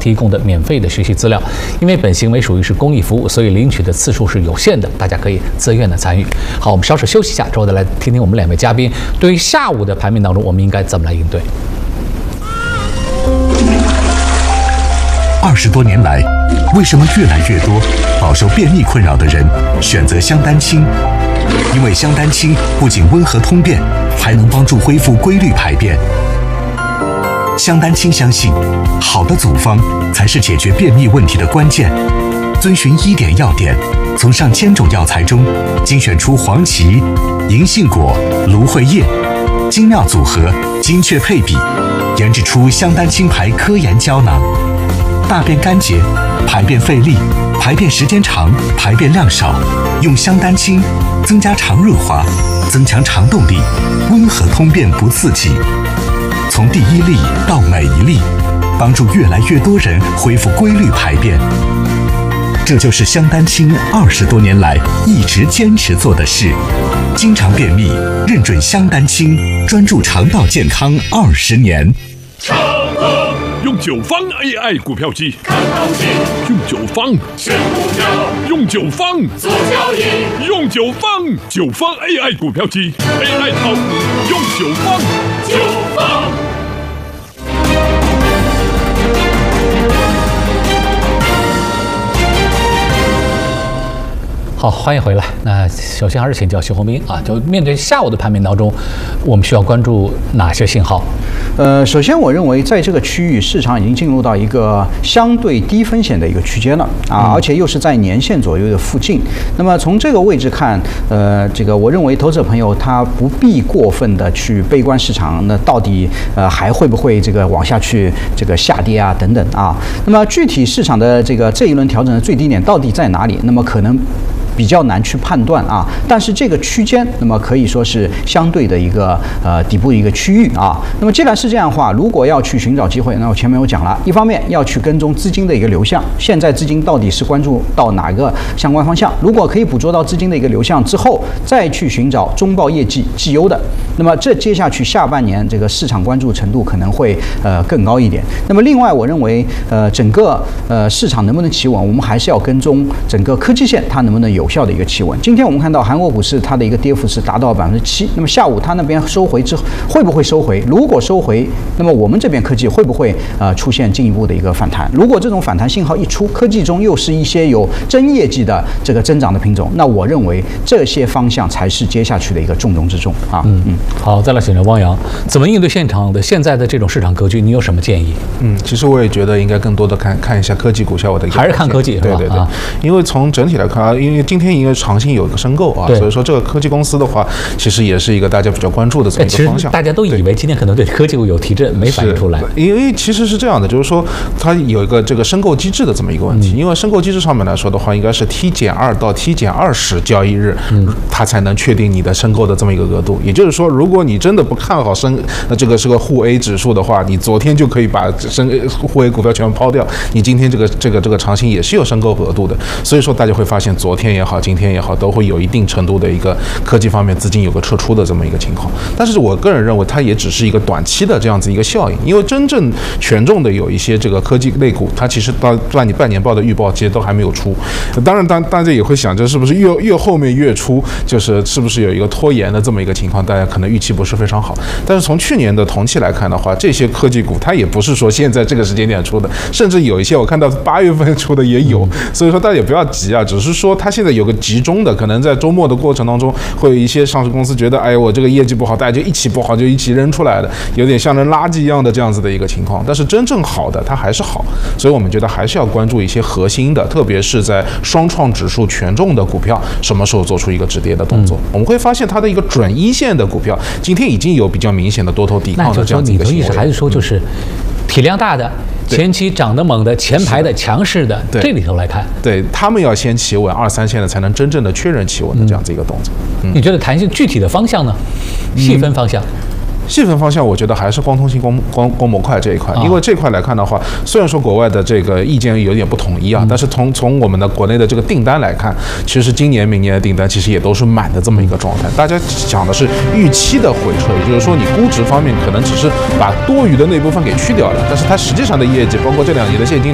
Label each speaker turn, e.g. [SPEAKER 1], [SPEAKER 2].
[SPEAKER 1] 提供的免费的学习资料。因为本行为属于是公益服务，所以领取的次数是有限的，大家可以自愿的参与。好，我们稍事休息一下，之后再来听听我们2位嘉宾对于下午的盘面当中，我们应该怎么来应对。
[SPEAKER 2] 20多年来，为什么越来越多饱受便秘困扰的人选择香丹清？因为香丹清不仅温和通便，还能帮助恢复规律排便。香丹清相信，好的组方才是解决便秘问题的关键。遵循1点要点，从上千种药材中精选出黄芪、银杏果、芦荟叶，精妙组合，精确配比，研制出香丹清牌科研胶囊。大便干结、排便费力、排便时间长、排便量少，用香丹清增加肠润滑，增强肠动力，温和通便不刺激。从第1粒到每一粒，帮助越来越多人恢复规律排便。这就是香丹清20多年来一直坚持做的事。经常便秘，认准香丹清，专注肠道健康20年。
[SPEAKER 3] 用9方 AI 股票机，
[SPEAKER 4] 看行情，
[SPEAKER 3] 用9方
[SPEAKER 4] 选股票，
[SPEAKER 3] 用9方
[SPEAKER 4] 做交易，
[SPEAKER 3] 用9方 AI 股票机 ，AI 炒股用9方。
[SPEAKER 1] 好，欢迎回来。那首先还是请教徐宏斌啊，就面对下午的盘面当中，我们需要关注哪些信号？
[SPEAKER 5] 首先我认为在这个区域市场已经进入到一个相对低风险的一个区间了啊，而且又是在年线左右的附近。那么从这个位置看，这个我认为投资者朋友他不必过分的去悲观市场，那到底还会不会这个往下去这个下跌啊等等啊？那么具体市场的这一轮调整的最低点到底在哪里？那么可能比较难去判断啊，但是这个区间，那么可以说是相对的一个底部的一个区域啊。那么既然是这样的话，如果要去寻找机会，那我前面有讲了，一方面要去跟踪资金的一个流向，现在资金到底是关注到哪个相关方向？如果可以捕捉到资金的一个流向之后，再去寻找中报业绩绩优的，那么这接下去下半年这个市场关注程度可能会更高一点。那么另外，我认为整个市场能不能企稳，我们还是要跟踪整个科技线它能不能有效的一个企稳。今天我们看到韩国股市它的一个跌幅是达到7%，那么下午它那边收回之后会不会收回？如果收回，那么我们这边科技会不会出现进一步的一个反弹？如果这种反弹信号一出，科技中又是一些有真业绩的这个增长的品种，那我认为这些方向才是接下去的一个重中之重啊。
[SPEAKER 1] 好，再来请教汪洋，怎么应对现在的这种市场格局？你有什么建议？
[SPEAKER 6] 其实我也觉得应该更多的看一下科技股效果的一个，
[SPEAKER 1] 还是看科技，
[SPEAKER 6] 对对对，因为从整体来看啊，因为今天因为长线有一个申购啊，所以说这个科技公司的话，其实也是一个大家比较关注的这么一个方向。
[SPEAKER 1] 大家都以为今天可能对科技股有提振，没反映出来。
[SPEAKER 6] 因为其实是这样的，就是说它有一个这个申购机制的这么一个问题。因为申购机制上面来说的话，应该是 T-2到 T-20交易日，它才能确定你的申购的这么一个额度。也就是说，如果你真的不看好这个是个沪 A 指数的话，你昨天就可以把沪 A 股票全部抛掉。你今天这个长线也是有申购额度的，所以说大家会发现昨天也好，今天也好，都会有一定程度的一个科技方面资金有个撤出的这么一个情况。但是我个人认为它也只是一个短期的这样子一个效应，因为真正权重的有一些这个科技类股，它其实到半年报的预报其实都还没有出。当然大家也会想着是不是越后面越出，是不是有一个拖延的这么一个情况，大家可能预期不是非常好。但是从去年的同期来看的话，这些科技股它也不是说现在这个时间点出的，甚至有一些我看到8月份出的也有，所以说大家也不要急啊，只是说它现在有个集中的，可能在周末的过程当中，会有一些上市公司觉得，哎，我这个业绩不好，大家就一起不好，就一起扔出来的，有点像扔垃圾一样的这样子的一个情况。但是真正好的它还是好，所以我们觉得还是要关注一些核心的，特别是在双创指数权重的股票，什么时候做出一个止跌的动作。我们会发现它的一个准一线的股票，今天已经有比较明显的多头抵抗的这样子一个行为。
[SPEAKER 1] 那就说你的意思还是说就是体量大的。前期涨得猛的、前排的、强势的，这里头来看，
[SPEAKER 6] 对他们要先企稳2、3线的，才能真正的确认企稳的这样子一个动作。
[SPEAKER 1] 你觉得弹性具体的方向呢？细分方向？
[SPEAKER 6] 细分方向，我觉得还是光通信、光模块这一块，因为这块来看的话，虽然说国外的这个意见有点不统一啊，但是从我们的国内的这个订单来看，其实今年、明年的订单其实也都是满的这么一个状态。大家讲的是预期的回撤，也就是说你估值方面可能只是把多余的那部分给去掉了，但是它实际上的业绩，包括这2年的现金